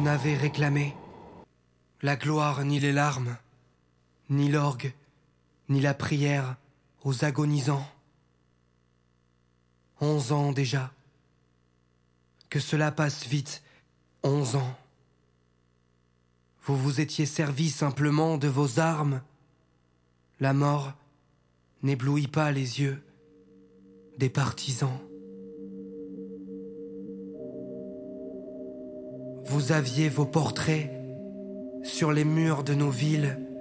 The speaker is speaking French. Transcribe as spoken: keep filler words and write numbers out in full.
n'avez réclamé la gloire ni les larmes, ni l'orgue, ni la prière aux agonisants. Onze ans déjà. Que cela passe vite, onze ans. Vous vous étiez servi simplement de vos armes. La mort n'éblouit pas les yeux des partisans. Vous aviez vos portraits sur les murs de nos villes,